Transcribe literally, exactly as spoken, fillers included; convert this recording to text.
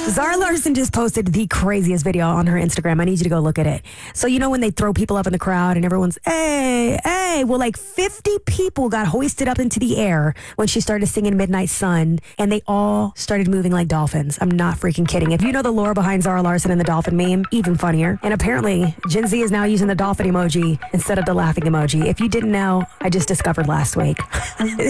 Zara Larson just posted the craziest video on her Instagram. I need you to go look at it. So, you know when they throw people up in the crowd and everyone's, hey, hey, well, like fifty people got hoisted up into the air when she started singing Midnight Sun, and they all started moving like dolphins. I'm not freaking kidding. If you know the lore behind Zara Larson and the dolphin meme, even funnier. And apparently, Gen Z is now using the dolphin emoji instead of the laughing emoji. If you didn't know, I just discovered last week.